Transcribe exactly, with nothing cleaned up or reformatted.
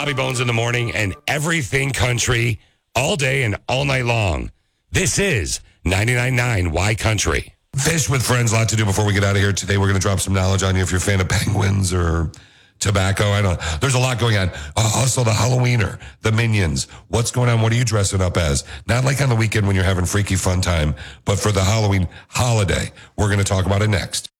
Bobby Bones in the morning and everything country all day and all night long. This is ninety-nine point nine Y Country. Fish with friends, a lot to do before we get out of here. Today we're going to drop some knowledge on you if you're a fan of penguins or tobacco. I don't know. There's a lot going on. Uh, also, the Halloweener, the Minions. What's going on? What are you dressing up as? Not like on the weekend when you're having freaky fun time, but for the Halloween holiday. We're going to talk about it next.